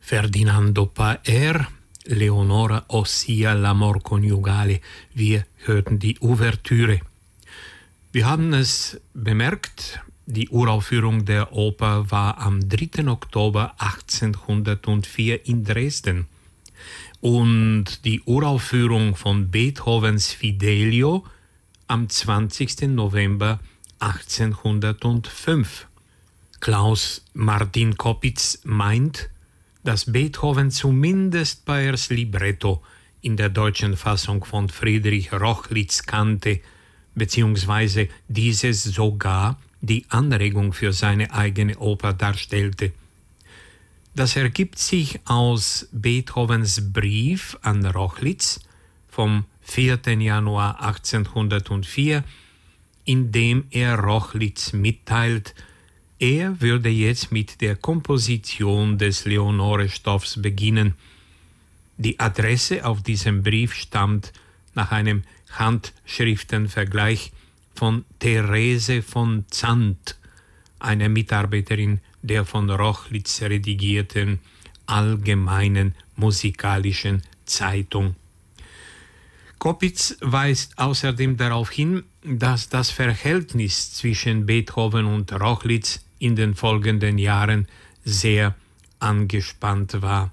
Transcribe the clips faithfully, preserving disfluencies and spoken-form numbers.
Ferdinando Paer, Leonora Ossia, L'amor coniugale. Wir hörten die Ouvertüre. Wir haben es bemerkt, die Uraufführung der Oper war am dritten Oktober achtzehnhundertvier in Dresden. Und die Uraufführung von Beethovens Fidelio am zwanzigsten November achtzehnhundertfünf. Klaus Martin Koppitz meint, dass Beethoven zumindest Paers Libretto in der deutschen Fassung von Friedrich Rochlitz kannte, beziehungsweise dieses sogar die Anregung für seine eigene Oper darstellte. Das ergibt sich aus Beethovens Brief an Rochlitz vom vierten Januar achtzehnhundertvier, in dem er Rochlitz mitteilt, er würde jetzt mit der Komposition des Leonore-Stoffs beginnen. Die Adresse auf diesem Brief stammt nach einem Handschriftenvergleich von Therese von Zandt, einer Mitarbeiterin der von Rochlitz redigierten Allgemeinen Musikalischen Zeitung. Koppitz weist außerdem darauf hin, dass das Verhältnis zwischen Beethoven und Rochlitz in den folgenden Jahren sehr angespannt war.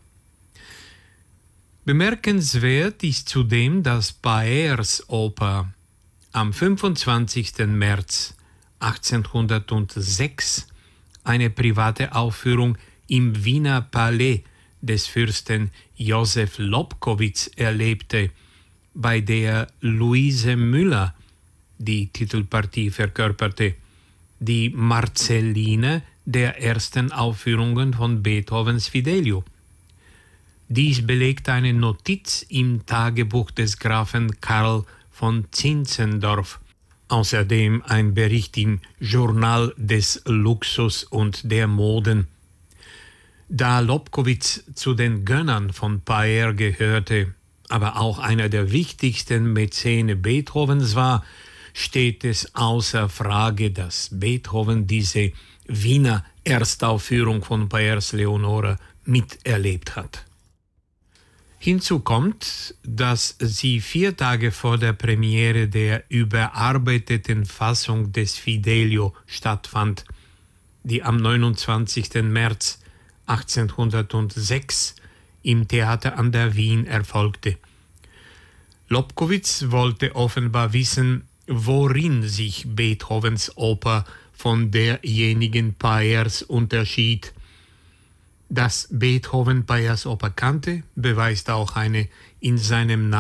Bemerkenswert ist zudem, dass Paers Oper am fünfundzwanzigsten März achtzehnhundertsechs eine private Aufführung im Wiener Palais des Fürsten Josef Lobkowitz erlebte, bei der Luise Müller die Titelpartie verkörperte, die Marcelline der ersten Aufführungen von Beethovens Fidelio. Dies belegt eine Notiz im Tagebuch des Grafen Karl von Zinzendorf, außerdem ein Bericht im Journal des Luxus und der Moden. Da Lobkowitz zu den Gönnern von Paer gehörte, aber auch einer der wichtigsten Mäzene Beethovens war, steht es außer Frage, dass Beethoven diese Wiener Erstaufführung von Paers Leonore miterlebt hat. Hinzu kommt, dass sie vier Tage vor der Premiere der überarbeiteten Fassung des Fidelio stattfand, die am neunundzwanzigsten März achtzehnhundertsechs im Theater an der Wien erfolgte. Lobkowitz wollte offenbar wissen, worin sich Beethovens Oper von derjenigen Paers unterschied. Dass Beethoven Paers Oper kannte, beweist auch eine in seinem